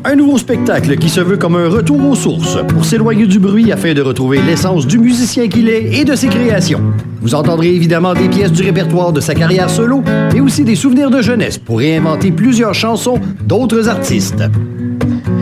Un nouveau spectacle qui se veut comme un retour aux sources pour s'éloigner du bruit afin de retrouver l'essence du musicien qu'il est et de ses créations. Vous entendrez évidemment des pièces du répertoire de sa carrière solo, mais aussi des souvenirs de jeunesse pour réinventer plusieurs chansons d'autres artistes.